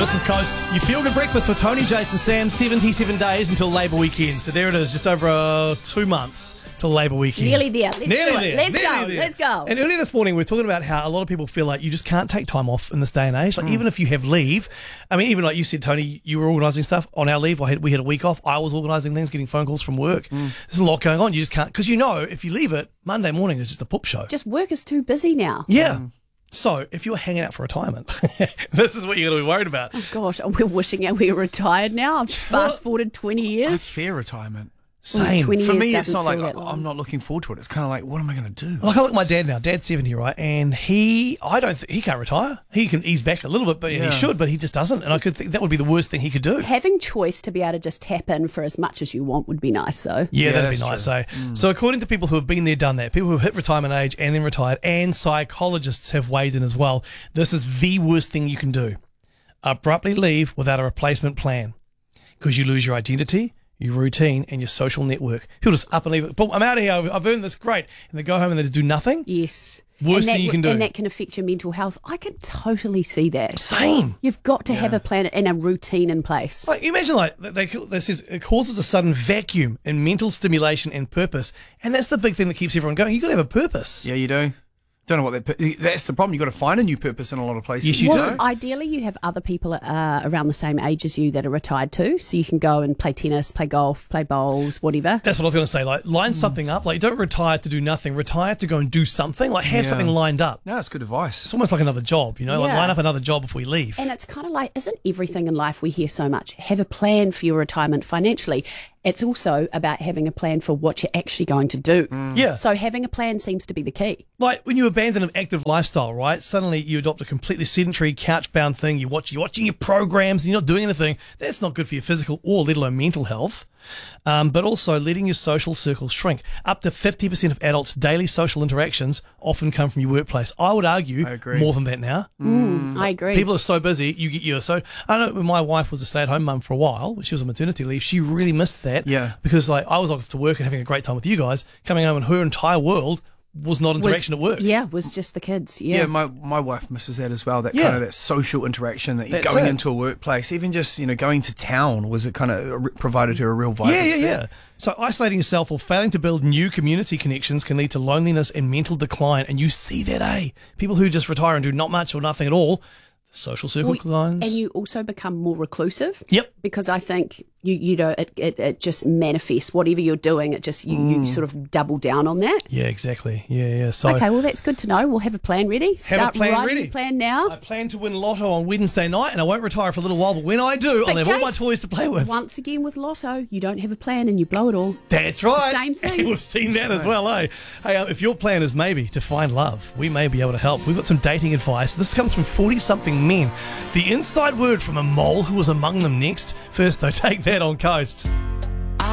This is Coast. You feel good breakfast for Tony, Jason, Sam. 77 days until Labour weekend. So there it is, just over 2 months till Labour weekend. Nearly there. Let's go. Let's go. And earlier this morning, we were talking about how a lot of people feel like you just can't take time off in this day and age. Like even if you have leave, I mean, even like you said, Tony, you were organising stuff on our leave. We had a week off. I was organising things, getting phone calls from work. There's a lot going on. You just can't, because if you leave it, Monday morning is just a poop show. Just work is too busy now. Yeah. So, if you're hanging out for retirement, this is what you're going to be worried about. Oh, gosh, we're wishing we were retired now. I've just fast-forwarded 20 years. That's fair retirement. Same. 20 For years me, it's doesn't not like feel that long. I'm not looking forward to it. It's kind of like, what am I going to do? Like I look at my dad now. Dad's 70, right? And he can't retire. He can ease back a little bit, but he should, but he just doesn't. And I could think that would be the worst thing he could do. Having choice to be able to just tap in for as much as you want would be nice, though. Yeah, that'd be that's nice, So according to people who have been there, done that, people who have hit retirement age and then retired, and psychologists have weighed in as well, this is the worst thing you can do. Abruptly leave without a replacement plan. Because you lose your identity, your routine, and your social network. People just up and leave. Boom, I'm out of here. I've earned this. Great. And they go home and they just do nothing. Yes. Worst thing you can do. And that can affect your mental health. I can totally see that. Same. You've got to have a plan and a routine in place. Like, you imagine, like, they says it causes a sudden vacuum in mental stimulation and purpose. And that's the big thing that keeps everyone going. You've got to have a purpose. Yeah, you do. Don't know what that's the problem. You've got to find a new purpose in a lot of places. Yes, you do. Ideally, you have other people around the same age as you that are retired too, so you can go and play tennis, play golf, play bowls, whatever. That's what I was going to say. Like, line something up. Like, don't retire to do nothing. Retire to go and do something. Like, have something lined up. No, that's good advice. It's almost like another job, you know? Like, Yeah. line up another job before we leave. And it's kind of like, isn't everything in life we hear so much? Have a plan for your retirement financially. It's also about having a plan for what you're actually going to do. Yeah. So having a plan seems to be the key. Like, when you abandon an active lifestyle, right? Suddenly you adopt a completely sedentary, couch-bound thing. You're watching your programs and you're not doing anything. That's not good for your physical or let alone mental health. But also letting your social circles shrink. Up to 50% of adults' daily social interactions often come from your workplace. I would argue I agree. more than that now. I agree. People are so busy, you get your... So, I know when my wife was a stay-at-home mum for a while, when she was on maternity leave, she really missed that. Yeah. Because, like, I was off to work and having a great time with you guys, coming home and her entire world was not interaction at work. Yeah, was just the kids. Yeah, Yeah. my wife misses that as well. That Yeah. kind of that social interaction that you're That's going it. into a workplace, even just going to town was it kind of provided her a real vibrancy. Yeah. So isolating yourself or failing to build new community connections can lead to loneliness and mental decline. And you see that, People who just retire and do not much or nothing at all, social circle declines. And you also become more reclusive. Yep. Because I think it just manifests whatever you're doing. It just you sort of double down on that. Yeah, exactly. Yeah. So Okay, well that's good to know. We'll have a plan ready. Start plan writing ready. your plan now. I plan to win Lotto on Wednesday night, and I won't retire for a little while. But when I do, I'll But have all my Jace, toys to play with. Once again with Lotto, you don't have a plan and you blow it all. That's It's the right. same thing. We've seen that as well, Hey, if your plan is maybe to find love, we may be able to help. We've got some dating advice. This comes from 40-something men. The inside word from a mole who was among them next. First, though, take that on Coast.